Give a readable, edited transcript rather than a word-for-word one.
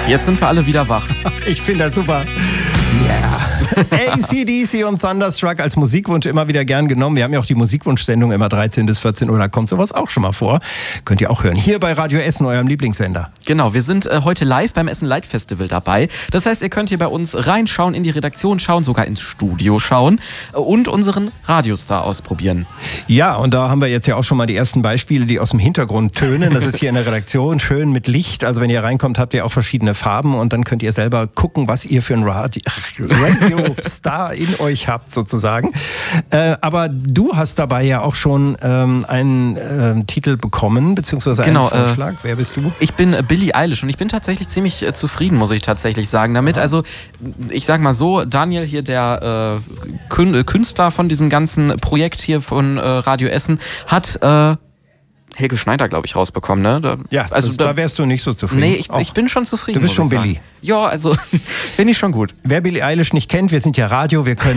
Jetzt sind wir alle wieder wach. Ich finde das super. Yeah. AC/DC und Thunderstruck als Musikwunsch immer wieder gern genommen. Wir haben ja auch die Musikwunschsendung immer 13 bis 14 Uhr, da kommt sowas auch schon mal vor. Könnt ihr auch hören. Hier bei Radio Essen, eurem Lieblingssender. Genau, wir sind heute live beim Essen Light Festival dabei. Das heißt, ihr könnt hier bei uns reinschauen, in die Redaktion schauen, sogar ins Studio schauen und unseren Radiostar ausprobieren. Ja, und da haben wir jetzt ja auch schon mal die ersten Beispiele, die aus dem Hintergrund tönen. Das ist hier in der Redaktion, schön mit Licht. Also wenn ihr reinkommt, habt ihr auch verschiedene Farben und dann könnt ihr selber gucken, was ihr für ein Radio-Star in euch habt sozusagen. Aber du hast dabei ja auch schon einen Titel bekommen, beziehungsweise einen Vorschlag. Wer bist du? Ich bin Billie Eilish und ich bin tatsächlich ziemlich zufrieden, muss ich tatsächlich sagen, damit. Also ich sag mal so, Daniel hier, der Künstler von diesem ganzen Projekt hier von Radio Essen, hat Helge Schneider, glaube ich, rausbekommen, ne? Ja, also da wärst du nicht so zufrieden. Nee, ich bin schon zufrieden. Du bist schon Billie. Ja, also finde ich schon gut. Wer Billie Eilish nicht kennt, wir sind ja Radio, wir können